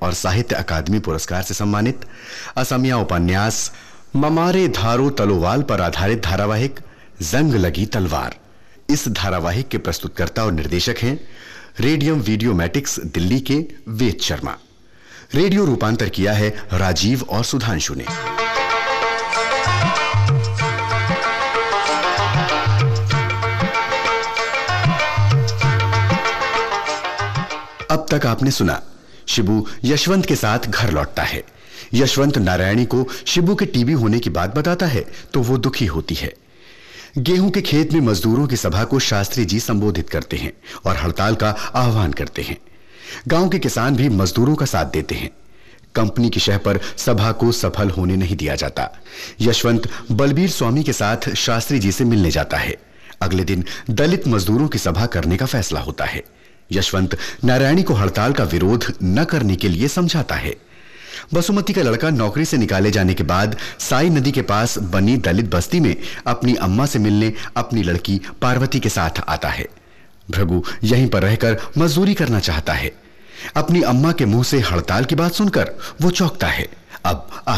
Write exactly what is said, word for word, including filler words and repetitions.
और साहित्य अकादमी पुरस्कार से सम्मानित असमिया उपन्यास ममारे धारो तलोवाल पर आधारित धारावाहिक जंग लगी तलवार। इस धारावाहिक के प्रस्तुतकर्ता और निर्देशक हैं रेडियम वीडियोमैटिक्स दिल्ली के वेद शर्मा। रेडियो रूपांतर किया है राजीव और सुधांशु ने। अब तक आपने सुना, शिबू यशवंत के साथ घर लौटता है। यशवंत नारायणी को शिबू के टीबी होने की बात बताता है तो वो दुखी होती है। गेहूं के खेत में मजदूरों की सभा को शास्त्री जी संबोधित करते हैं और हड़ताल का आह्वान करते हैं। गांव के किसान भी मजदूरों का साथ देते हैं। कंपनी की शह पर सभा को सफल होने नहीं दिया जाता। यशवंत बलबीर स्वामी के साथ शास्त्री जी से मिलने जाता है। अगले दिन दलित मजदूरों की सभा करने का फैसला होता है। यशवंत नारायणी को हड़ताल का विरोध न करने के लिए समझाता है। बसुमती का लड़का नौकरी से निकाले जाने के बाद साई नदी के पास बनी दलित बस्ती में अपनी अम्मा से मिलने अपनी लड़की पार्वती के साथ आता है। भृगु यहीं पर रहकर मजदूरी करना चाहता है। अपनी अम्मा के मुंह से हड़ताल की बात सुनकर वो चौंकता है। अब